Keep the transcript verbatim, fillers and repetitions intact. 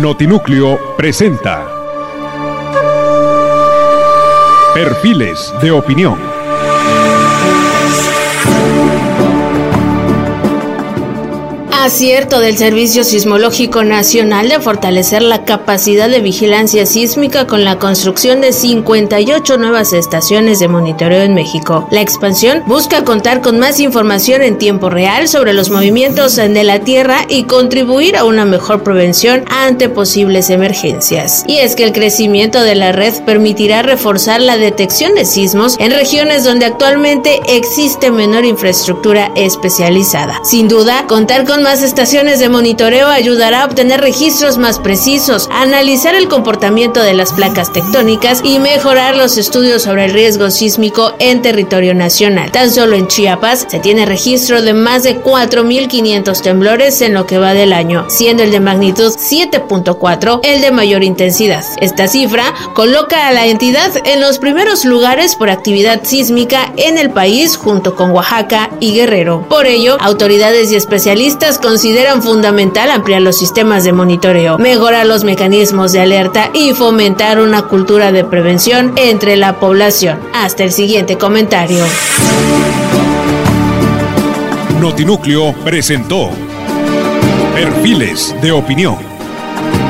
Notinúcleo presenta Perfiles de Opinión. Acierto del Servicio Sismológico Nacional de fortalecer la capacidad de vigilancia sísmica con la construcción de cincuenta y ocho nuevas estaciones de monitoreo en México. La expansión busca contar con más información en tiempo real sobre los movimientos de la Tierra y contribuir a una mejor prevención ante posibles emergencias. Y es que el crecimiento de la red permitirá reforzar la detección de sismos en regiones donde actualmente existe menor infraestructura especializada. Sin duda, contar con más estaciones de monitoreo ayudará a obtener registros más precisos, a analizar el comportamiento de las placas tectónicas y mejorar los estudios sobre el riesgo sísmico en territorio nacional. Tan solo en Chiapas se tiene registro de más de cuatro mil quinientos temblores en lo que va del año, siendo el de magnitud siete punto cuatro el de mayor intensidad. Esta cifra coloca a la entidad en los primeros lugares por actividad sísmica en el país junto con Oaxaca y Guerrero. Por ello, autoridades y especialistas consideran fundamental ampliar los sistemas de monitoreo, mejorar los mecanismos de alerta y fomentar una cultura de prevención entre la población. Hasta el siguiente comentario. Notinúcleo presentó Perfiles de Opinión.